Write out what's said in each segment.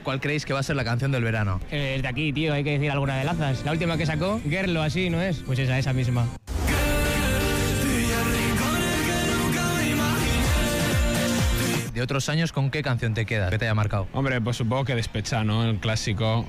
¿cuál creéis que va a ser la canción del verano? De aquí, tío, hay que decir alguna de Lazas. La última que sacó, Gerlo, así, ¿no es? Pues esa misma. De otros años, ¿con qué canción te quedas? ¿Qué te haya marcado? Hombre, pues supongo que Despecha, ¿no? El clásico.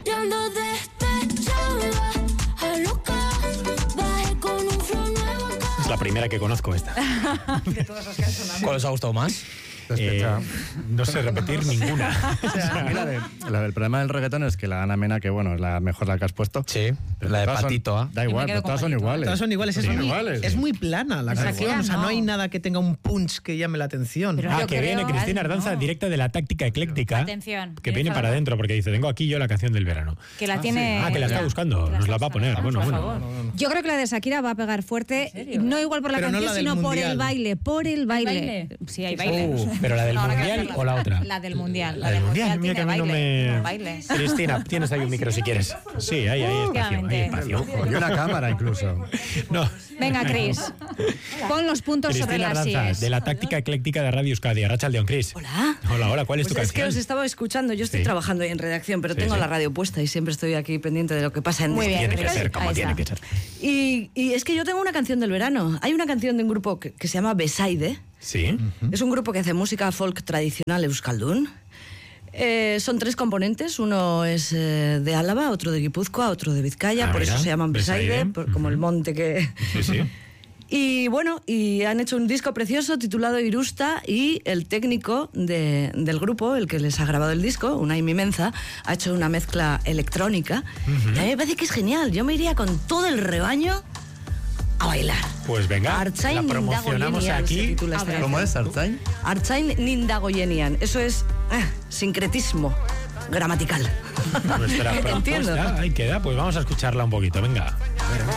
Es la primera que conozco esta. ¿Cuál os ha gustado más? No sé repetir ninguna. La del problema del reggaetón es que la Ana Mena, que bueno, es la mejor la que has puesto. Sí, la de Patito, ¿ah? Da igual, pero todas son iguales. Todas son iguales. Es muy plana la canción. O sea, no hay nada que tenga un punch que llame la atención. Pero que viene Cristina Ardanza directa de la táctica ecléctica. Atención. Que viene para adentro, porque dice, tengo aquí yo la canción del verano. Que la tiene... que la está buscando. Nos la va a poner. Bueno. Yo creo que la de Shakira va a pegar fuerte. No igual por la canción, sino por el baile. Por el baile. Sí, hay baile. Pero la del mundial o la otra. La del mundial. La del mundial. Mira que a mí no me... baile. Cristina, tienes ahí un micro si quieres. Sí, hay espacio. Hay espacio. Y una cámara incluso. No. Venga, Cris. Pon los puntos sobre las sillas. De la táctica ecléctica de Radio Euskadi. Arratsaldeon, Cris. Hola, ¿cuál es tu canción? Es que os estaba escuchando, yo estoy trabajando ahí en redacción, pero tengo la radio puesta y siempre estoy aquí pendiente de lo que pasa en Muy bien. Tiene que ser como tiene que ser. Y es que yo tengo una canción del verano. Hay una canción de un grupo que se llama Besaide. Sí. Es un grupo que hace música folk tradicional euskaldun. Son 3 componentes, uno es de Álava, otro de Guipúzcoa, otro de Vizcaya, por eso se llaman Besaide, como el monte que... Sí. Y bueno, y han hecho un disco precioso titulado Irusta, y el técnico del grupo, el que les ha grabado el disco, Unai Mimenza, ha hecho una mezcla electrónica. Y a mí me parece que es genial. Yo me iría con todo el rebaño a bailar. Pues venga, la promocionamos aquí. ¿Cómo es, Artzain? Artzain Nindagoyenian. Eso es sincretismo gramatical. Nuestra propuesta, ahí queda. Pues vamos a escucharla un poquito, venga.